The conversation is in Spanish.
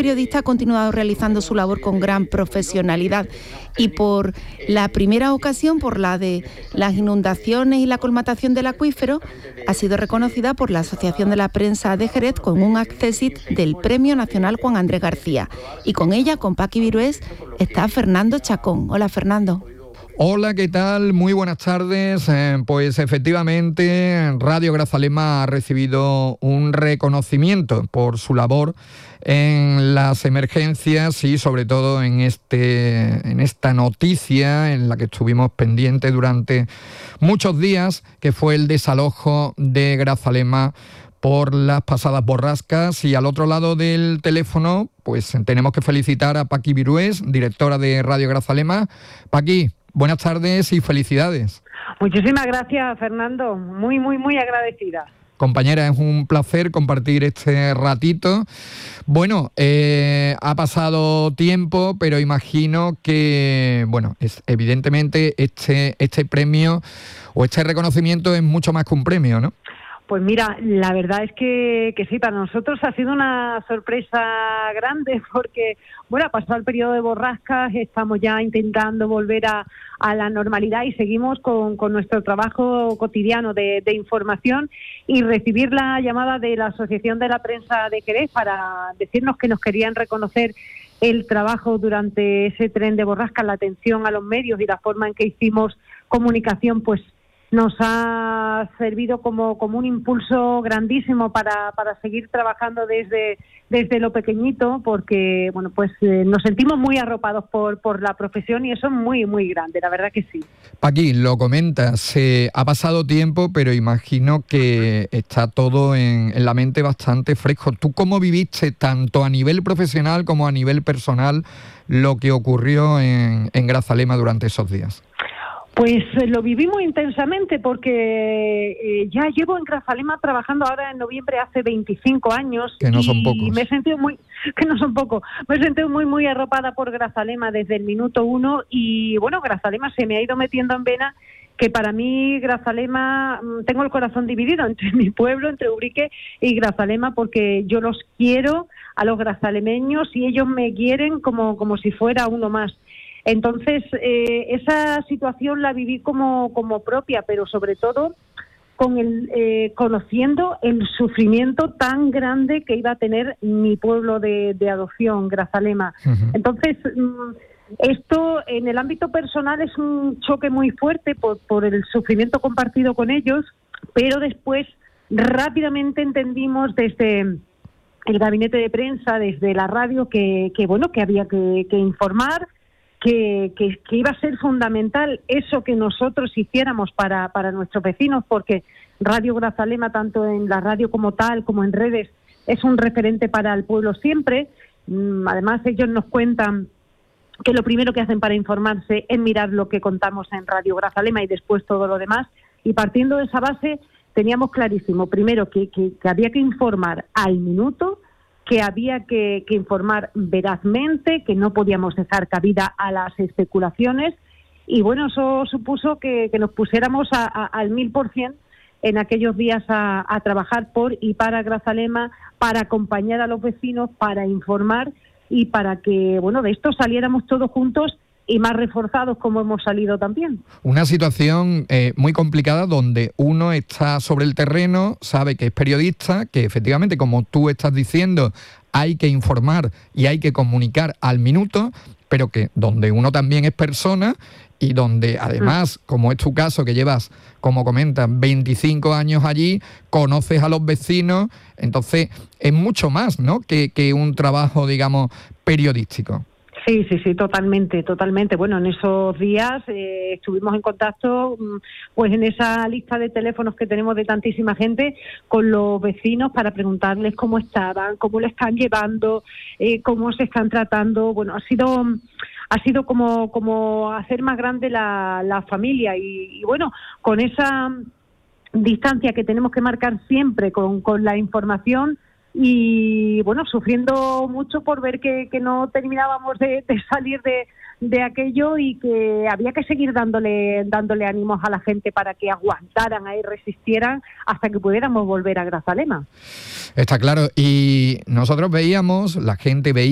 periodista ha continuado realizando su labor con gran profesionalidad y por la primera ocasión, por la de las inundaciones y la colmatación del acuífero, ha sido reconocida por la Asociación de la Prensa de Jerez con un accésit del Premio Nacional Juan Andrés García. Y con ella, con Paqui Virués, está Fernando Chacón. Hola, Fernando. Hola, ¿qué tal? Muy buenas tardes. Pues efectivamente, Radio Grazalema ha recibido un reconocimiento por su labor en las emergencias y sobre todo en esta noticia en la que estuvimos pendientes durante muchos días, que fue el desalojo de Grazalema por las pasadas borrascas. Y al otro lado del teléfono, pues tenemos que felicitar a Paqui Virués, directora de Radio Grazalema. Paqui, buenas tardes y felicidades. Muchísimas gracias, Fernando. Muy agradecida. Compañera, es un placer compartir este ratito. Bueno, ha pasado tiempo, pero imagino que, evidentemente este premio o este reconocimiento es mucho más que un premio, ¿no? Pues mira, la verdad es que sí, para nosotros ha sido una sorpresa grande porque, ha pasado el periodo de borrascas, estamos ya intentando volver a la normalidad y seguimos con nuestro trabajo cotidiano de información, y recibir la llamada de la Asociación de la Prensa de Jerez para decirnos que nos querían reconocer el trabajo durante ese tren de borrascas, la atención a los medios y la forma en que hicimos comunicación, pues nos ha servido como un impulso grandísimo para seguir trabajando desde lo pequeñito, porque nos sentimos muy arropados por la profesión, y eso es muy grande, la verdad que sí. Paqui, lo comentas, ha pasado tiempo, pero imagino que está todo en la mente bastante fresco. ¿Tú cómo viviste, tanto a nivel profesional como a nivel personal, lo que ocurrió en Grazalema durante esos días? Pues lo viví muy intensamente porque ya llevo en Grazalema trabajando ahora en noviembre hace 25 años. Que no son pocos. Y me he sentido muy arropada por Grazalema desde el minuto 1, y Grazalema se me ha ido metiendo en vena, que para mí Grazalema, tengo el corazón dividido entre mi pueblo, entre Ubrique y Grazalema, porque yo los quiero a los grazalemeños y ellos me quieren como si fuera uno más. Entonces, esa situación la viví como propia, pero sobre todo conociendo el sufrimiento tan grande que iba a tener mi pueblo de adopción, Grazalema. Uh-huh. Entonces, esto en el ámbito personal es un choque muy fuerte por el sufrimiento compartido con ellos, pero después rápidamente entendimos desde el gabinete de prensa, desde la radio, que había que informar, que iba a ser fundamental eso que nosotros hiciéramos para nuestros vecinos, porque Radio Grazalema, tanto en la radio como tal, como en redes, es un referente para el pueblo siempre. Además, ellos nos cuentan que lo primero que hacen para informarse es mirar lo que contamos en Radio Grazalema y después todo lo demás. Y partiendo de esa base, teníamos clarísimo, primero, que había que informar al minuto, que había que informar verazmente, que no podíamos dejar cabida a las especulaciones, y eso supuso que nos pusiéramos al 1000% en aquellos días a trabajar por y para Grazalema, para acompañar a los vecinos, para informar y para que de esto saliéramos todos juntos y más reforzados como hemos salido también. Una situación muy complicada donde uno está sobre el terreno, sabe que es periodista, que efectivamente, como tú estás diciendo, hay que informar y hay que comunicar al minuto, pero que donde uno también es persona y donde además, como es tu caso, que llevas, como comentas, 25 años allí, conoces a los vecinos, entonces es mucho más, ¿no?, que un trabajo, digamos, periodístico. Sí, totalmente. En esos días estuvimos en contacto, pues en esa lista de teléfonos que tenemos de tantísima gente, con los vecinos para preguntarles cómo estaban, cómo le están llevando, cómo se están tratando. Ha sido como hacer más grande la familia y con esa distancia que tenemos que marcar siempre con la información. Y sufriendo mucho por ver que no terminábamos de salir de aquello, y que había que seguir dándole ánimos a la gente para que aguantaran y resistieran hasta que pudiéramos volver a Grazalema. Está claro, y nosotros veíamos, la gente veía